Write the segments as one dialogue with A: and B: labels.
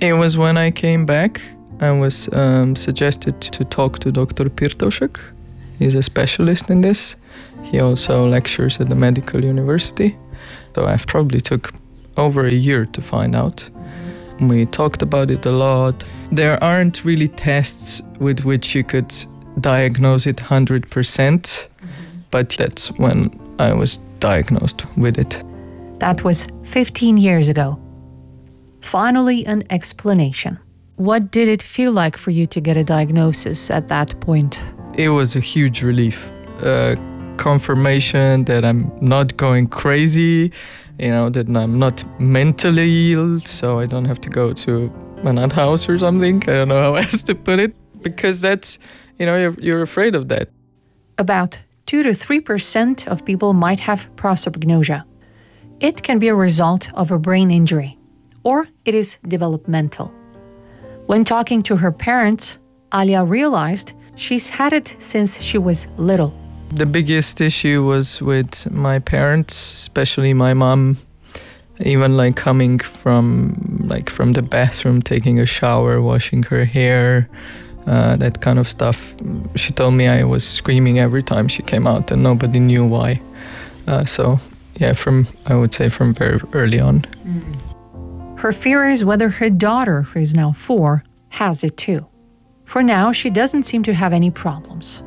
A: It was when I came back. I was suggested to talk to Dr. Pirtošek. He's a specialist in this. He also lectures at the medical university. So I probably took over a year to find out. We talked about it a lot. There aren't really tests with which you could diagnose it 100%, but that's when I was diagnosed with it.
B: That was 15 years ago. Finally, an explanation. What did it feel like for you to get a diagnosis at that point?
A: It was a huge relief. Confirmation that I'm not going crazy, that I'm not mentally ill, so I don't have to go to a nut house or something. I don't know how else to put it, because that's, you're afraid of that.
B: About 2 to 3% of people might have prosopagnosia. It can be a result of a brain injury, or it is developmental. When talking to her parents, Alia realized she's had it since she was little.
A: The biggest issue was with my parents, especially my mom. Even coming from the bathroom, taking a shower, washing her hair, that kind of stuff. She told me I was screaming every time she came out, and nobody knew why. I would say from very early on.
B: Her fear is whether her daughter, who is now 4, has it too. For now, she doesn't seem to have any problems.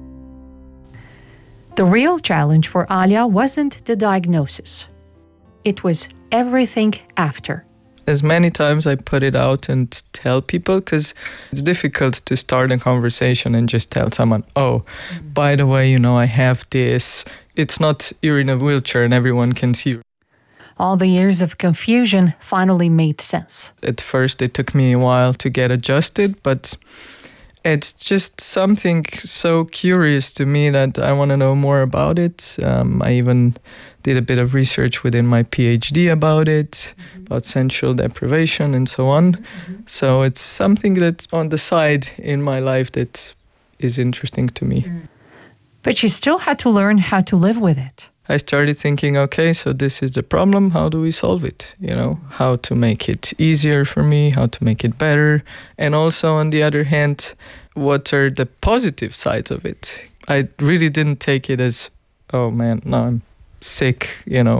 B: The real challenge for Alia wasn't the diagnosis. It was everything after.
A: As many times I put it out and tell people, because it's difficult to start a conversation and just tell someone, by the way, I have this. It's not you're in a wheelchair and everyone can see you.
B: All the years of confusion finally made sense.
A: At first, it took me a while to get adjusted, but it's just something so curious to me that I want to know more about it. I even did a bit of research within my PhD about it, about sensual deprivation and so on. So it's something that's on the side in my life that is interesting to me.
B: But you still had to learn how to live with it.
A: I started thinking, okay, so this is the problem. How do we solve it? How to make it easier for me, how to make it better. And also, on the other hand, what are the positive sides of it? I really didn't take it as, oh man, now I'm sick,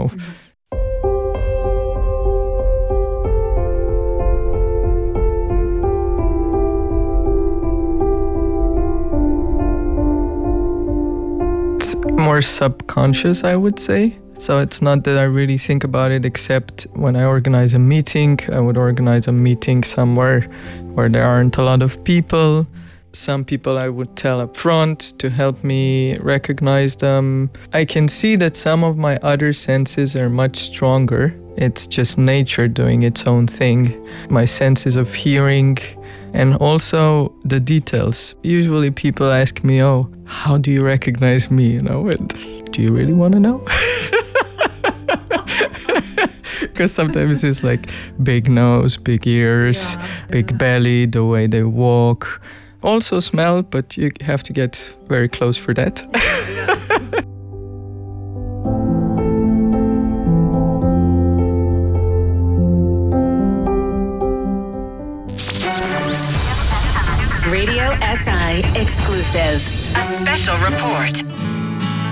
A: It's more subconscious, I would say. So it's not that I really think about it, except when I organize a meeting. I would organize a meeting somewhere where there aren't a lot of people. Some people I would tell up front to help me recognize them. I can see that some of my other senses are much stronger. It's just nature doing its own thing. My senses of hearing and also the details. Usually people ask me, how do you recognize me? And do you really want to know? Because sometimes it's big nose, big ears, big belly, the way they walk. Also smell, but you have to get very close for that.
C: Radio SI exclusive. A special report.